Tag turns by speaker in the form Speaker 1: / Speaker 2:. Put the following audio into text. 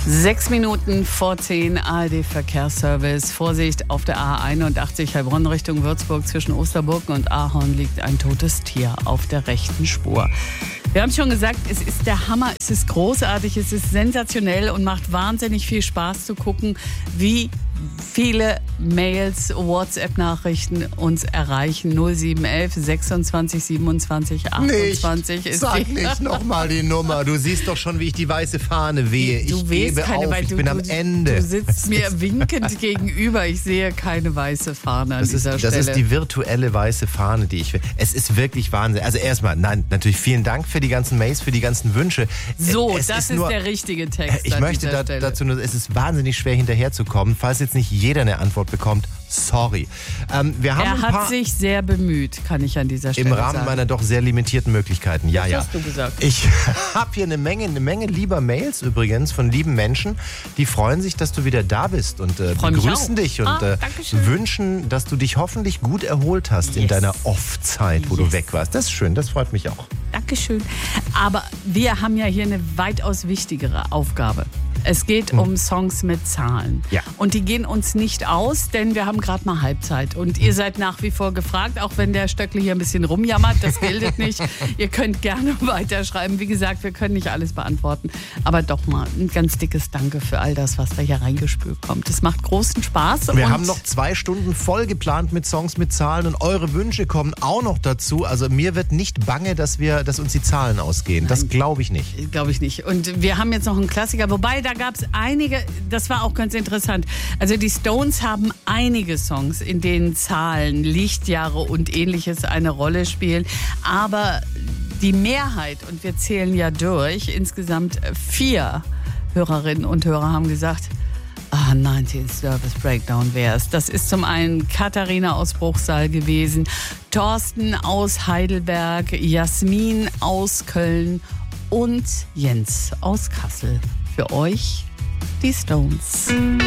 Speaker 1: 6 Minuten vor 10, ARD-Verkehrsservice. Vorsicht auf der A81 Heilbronn Richtung Würzburg. Zwischen Osterburgen und Ahorn liegt ein totes Tier auf der rechten Spur. Wir haben schon gesagt, es ist der Hammer, es ist großartig, es ist sensationell und macht wahnsinnig viel Spaß zu gucken, wie viele Mails, WhatsApp-Nachrichten uns erreichen. 0711 26 27 28
Speaker 2: nicht,
Speaker 1: ist
Speaker 2: sag
Speaker 1: die.
Speaker 2: nicht nochmal die Nummer. Du siehst doch schon, wie ich die weiße Fahne wehe.
Speaker 1: Du
Speaker 2: Ich
Speaker 1: wehst
Speaker 2: gebe
Speaker 1: keine,
Speaker 2: auf,
Speaker 1: weil
Speaker 2: ich
Speaker 1: du,
Speaker 2: bin am Ende.
Speaker 1: Du sitzt mir winkend gegenüber. Ich sehe keine weiße Fahne an dieser Stelle.
Speaker 2: Das ist die virtuelle weiße Fahne, die ich will. Es ist wirklich Wahnsinn. Also erstmal, nein, natürlich vielen Dank für die ganzen Mails, für die ganzen Wünsche.
Speaker 1: So, das ist nur der richtige Text.
Speaker 2: Ich möchte dazu nur, es ist wahnsinnig schwer hinterherzukommen. Falls jetzt nicht jeder eine Antwort bekommt, sorry.
Speaker 1: Er hat sich sehr bemüht, kann ich an dieser Stelle
Speaker 2: sagen. Im Rahmen meiner doch sehr limitierten Möglichkeiten. Ja,
Speaker 1: Was hast du gesagt?
Speaker 2: Ich habe hier eine Menge lieber Mails übrigens von lieben Menschen, die freuen sich, dass du wieder da bist und begrüßen dich und wünschen, dass du dich hoffentlich gut erholt hast in deiner Off-Zeit, wo du weg warst. Das ist schön, das freut mich auch.
Speaker 1: Dankeschön. Aber wir haben ja hier eine weitaus wichtigere Aufgabe. Es geht um Songs mit Zahlen.
Speaker 2: Ja.
Speaker 1: Und die gehen uns nicht aus, denn wir haben gerade mal Halbzeit. Und ihr seid nach wie vor gefragt, auch wenn der Stöckli hier ein bisschen rumjammert, das gilt nicht. Ihr könnt gerne weiterschreiben. Wie gesagt, wir können nicht alles beantworten. Aber doch mal ein ganz dickes Danke für all das, was da hier reingespült kommt. Es macht großen Spaß.
Speaker 2: Wir haben noch 2 Stunden voll geplant mit Songs mit Zahlen und eure Wünsche kommen auch noch dazu. Also mir wird nicht bange, dass uns die Zahlen ausgehen.
Speaker 1: Nein,
Speaker 2: das glaube ich nicht.
Speaker 1: Glaube ich nicht. Und wir haben jetzt noch einen Klassiker, wobei da gab es einige, das war auch ganz interessant. Also die Stones haben einige Songs, in denen Zahlen, Lichtjahre und Ähnliches eine Rolle spielen. Aber die Mehrheit, und wir zählen ja durch, insgesamt 4 Hörerinnen und Hörer haben gesagt, 19 Service Breakdown wär's. Das ist zum einen Katharina aus Bruchsal gewesen, Thorsten aus Heidelberg, Jasmin aus Köln und Jens aus Kassel. Für euch die Stones.